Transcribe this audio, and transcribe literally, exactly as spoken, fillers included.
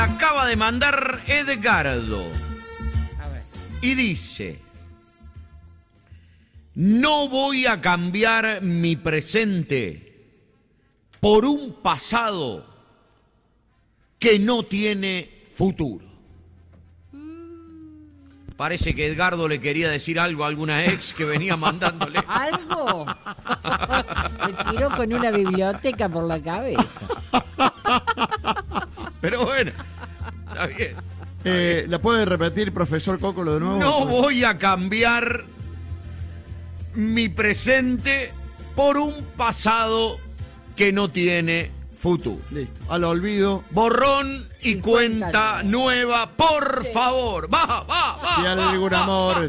Acaba de mandar Edgardo. A ver. Y dice: no voy a cambiar mi presente por un pasado que no tiene futuro. Parece que Edgardo le quería decir algo a alguna ex que venía mandándole. ¿Algo? Me tiró con una biblioteca por la cabeza. Pero bueno, está bien. Eh, ¿La puede repetir, profesor Cócolo, de nuevo? No voy a cambiar mi presente por un pasado que no tiene futuro. Listo. Al olvido. Borrón y, Y cuenta, cuenta nueva, por Sí. favor. Va, va, va. Si va, algún va, amor va.